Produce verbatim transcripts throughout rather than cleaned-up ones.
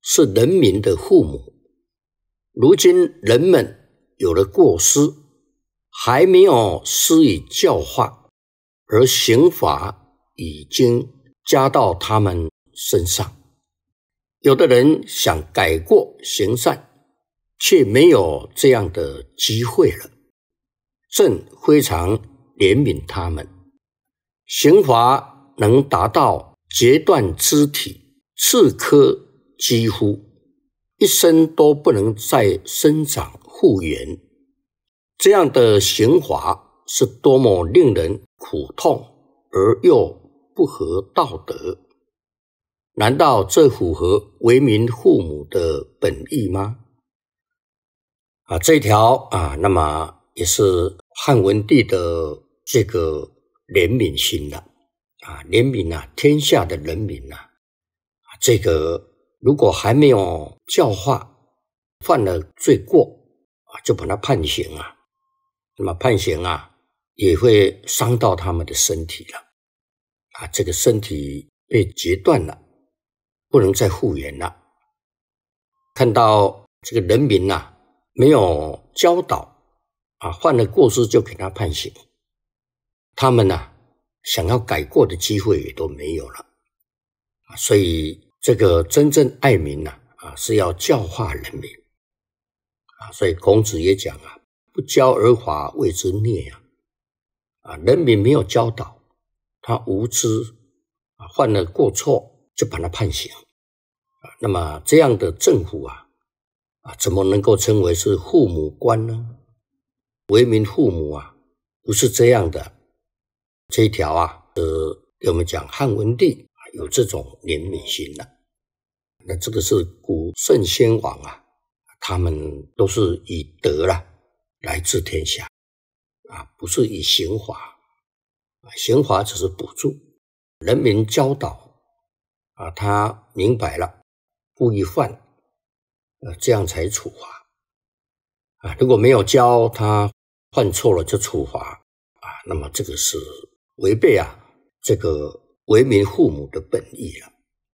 是人民的父母。如今人们有了过失，还没有施以教化，而刑罚已经加到他们身上。有的人想改过行善，却没有这样的机会了。朕非常怜悯他们。刑罚能达到截断肢体、刺刻肌肤，一生都不能再生长复原，这样的刑罚是多么令人苦痛而又不合道德。难道这符合为民父母的本意吗？啊，这条啊，那么也是汉文帝的这个怜悯心了啊，怜悯啊天下的人民啊，这个如果还没有教化，犯了罪过啊，就把他判刑啊，那么判刑啊，也会伤到他们的身体了啊，这个身体被截断了，不能再复原了。看到这个人民啊，没有教导啊，犯了过失就给他判刑，他们啊想要改过的机会也都没有了啊，所以这个真正爱民啊，啊是要教化人民啊，所以孔子也讲啊，不教而罚谓之孽啊，啊人民没有教导，他无知啊，犯了过错就把他判刑啊，那么这样的政府啊，啊怎么能够称为是父母官呢？为民父母啊，不是这样的。这一条啊，呃，给我们讲汉文帝有这种怜悯心了。那这个是古圣先王啊，他们都是以德啦来治天下啊，不是以刑罚啊，刑罚只是补助，人民教导啊，他明白了，故意犯，呃，这样才处罚啊。如果没有教他，犯错了就处罚啊，那么这个是违背啊这个为民父母的本意了。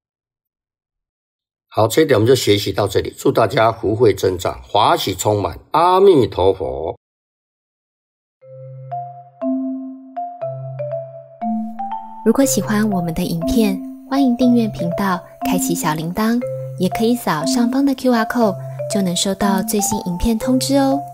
好，这一点我们就学习到这里，祝大家福慧增长，华喜充满，阿弥陀佛。 如果喜欢我们的影片，欢迎订阅频道，开启小铃铛，也可以扫上方的 Q R code， 就能收到最新影片通知哦。